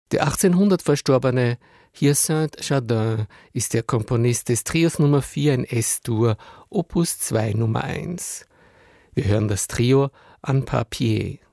Der 1800 verstorbene Hyacinthe Jardin ist der Komponist des Trios Nummer 4 in S-Dur, Opus 2 Nummer 1. Wir hören das Trio en Papier.